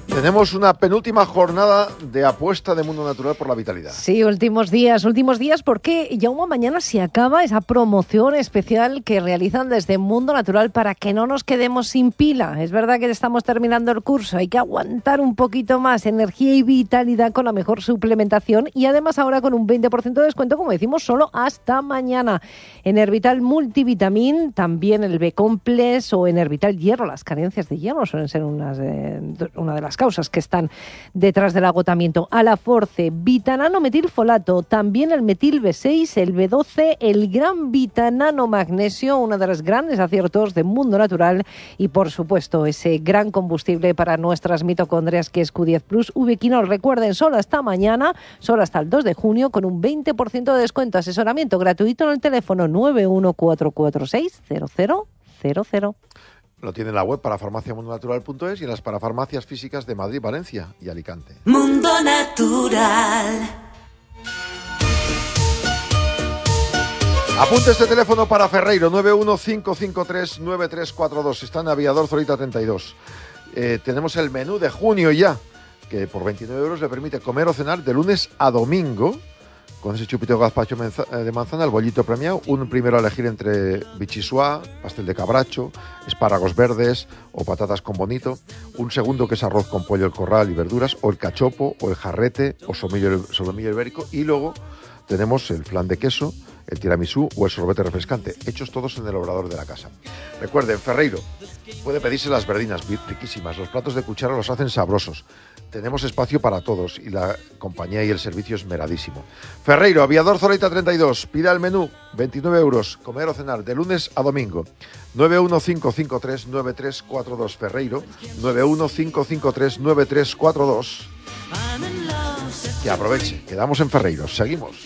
Tenemos una penúltima jornada de apuesta de Mundo Natural por la vitalidad. Sí, últimos días porque Jaume, mañana se acaba esa promoción especial que realizan desde Mundo Natural para que no nos quedemos sin pila. Es verdad que estamos terminando el curso, hay que aguantar un poquito más, energía y vitalidad con la mejor suplementación y además ahora con un 20% de descuento, como decimos, solo hasta mañana. En Hervital Multivitamin, también el B-Complex o en Hervital Hierro. Las carencias de hierro suelen ser una de las causas que están detrás del agotamiento. Alaforce, Vitanano metilfolato, también el metil B6, el B12, el gran Vitanano magnesio, uno de los grandes aciertos de Mundo Natural y por supuesto ese gran combustible para nuestras mitocondrias que es Q10 Plus Ubiquinol. Recuerden, solo hasta mañana, solo hasta el 2 de junio con un 20% de descuento. Asesoramiento gratuito en el teléfono 914460000. Lo tiene en la web para farmaciamundonatural.es y en las parafarmacias físicas de Madrid, Valencia y Alicante. Mundo Natural. Apunte este teléfono para Ferreiro, 915539342. Está en Aviador Zorita 32. Tenemos el menú de junio ya, que por 29 euros le permite comer o cenar de lunes a domingo, con ese chupito de gazpacho de manzana, el bollito premiado, un primero a elegir entre bichisuá, pastel de cabracho, espárragos verdes o patatas con bonito, un segundo que es arroz con pollo del corral y verduras, o el cachopo, o el jarrete, o solomillo ibérico, y luego tenemos el flan de queso, el tiramisú o el sorbete refrescante, hechos todos en el obrador de la casa. Recuerden, Ferreiro puede pedirse las verdinas riquísimas, los platos de cuchara los hacen sabrosos. Tenemos espacio para todos y la compañía y el servicio es meradísimo. Ferreiro, Aviador Zorita 32, pida el menú, 29 euros, comer o cenar, de lunes a domingo. 915539342, Ferreiro, 915539342. Que aproveche, quedamos en Ferreiro, seguimos.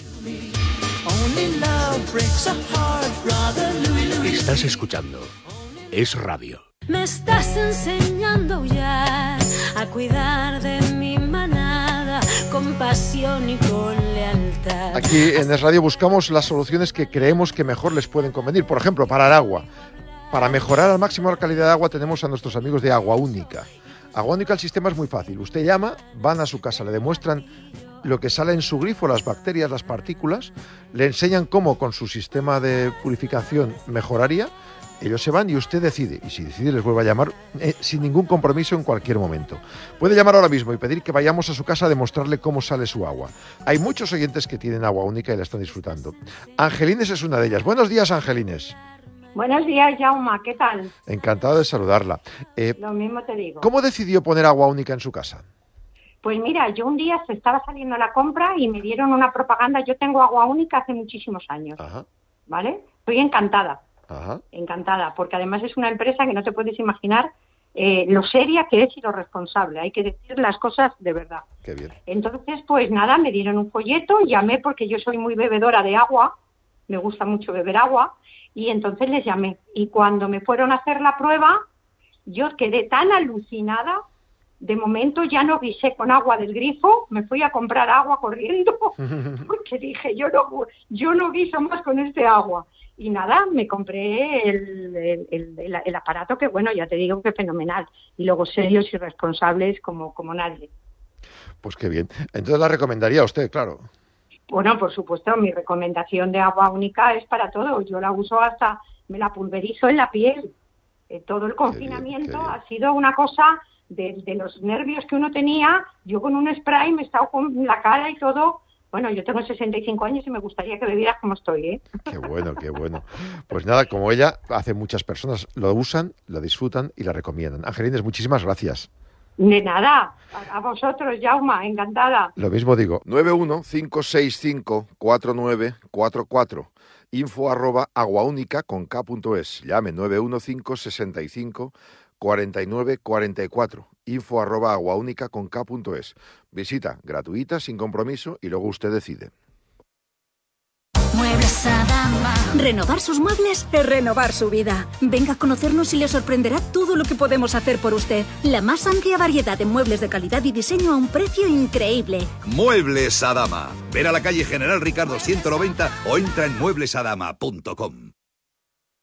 Estás escuchando Es Radio. Me estás enseñando ya a cuidar de mi manada con pasión y con lealtad. Aquí en Es Radio buscamos las soluciones que creemos que mejor les pueden convenir. Por ejemplo, para el agua. Para mejorar al máximo la calidad de agua tenemos a nuestros amigos de Agua Única. Agua Única, el sistema es muy fácil. Usted llama, van a su casa, le demuestran lo que sale en su grifo, las bacterias, las partículas, le enseñan cómo con su sistema de purificación mejoraría. Ellos se van y usted decide, y si decide les vuelve a llamar sin ningún compromiso en cualquier momento. Puede llamar ahora mismo y pedir que vayamos a su casa a demostrarle cómo sale su agua. Hay muchos oyentes que tienen Agua Única y la están disfrutando. Angelines es una de ellas. Buenos días, Angelines. Buenos días, Jaume, ¿qué tal? Encantado de saludarla. Lo mismo te digo. ¿Cómo decidió poner Agua Única en su casa? Pues mira, yo un día se estaba saliendo a la compra y me dieron una propaganda. Yo tengo Agua Única hace muchísimos años. Ajá. ¿Vale? Estoy encantada. Ajá. Encantada, porque además es una empresa que no te puedes imaginar lo seria que es y lo responsable. Hay que decir las cosas de verdad. Qué bien. Entonces, pues nada, me dieron un folleto, llamé porque yo soy muy bebedora de agua, me gusta mucho beber agua, y entonces les llamé. Y cuando me fueron a hacer la prueba, yo quedé tan alucinada. De momento ya no guisé con agua del grifo, me fui a comprar agua corriendo, porque dije, yo no guiso más con este agua. Y nada, me compré el aparato que, bueno, ya te digo que fenomenal. Y luego serios y responsables como nadie. Pues qué bien. Entonces la recomendaría a usted, claro. Bueno, por supuesto, mi recomendación de Agua Única es para todo. Yo la uso hasta, me la pulverizo en la piel. Todo el confinamiento ha sido una cosa de los nervios que uno tenía. Yo con un spray me he estado con la cara y todo. Bueno, yo tengo 65 años y me gustaría que bebieras como estoy, ¿eh? Qué bueno, qué bueno. Pues nada, como ella, hace muchas personas lo usan, lo disfrutan y la recomiendan. Angelines, muchísimas gracias. De nada, a vosotros, Jaume, encantada. Lo mismo digo, 915654944, info@aguaunica.es, llame 915654944, info@aguaunica.es. Visita gratuita, sin compromiso, y luego usted decide. Muebles Adama. Renovar sus muebles es renovar su vida. Venga a conocernos y le sorprenderá todo lo que podemos hacer por usted. La más amplia variedad de muebles de calidad y diseño a un precio increíble. Muebles Adama. Ver a la calle General Ricardo 190 o entra en mueblesadama.com.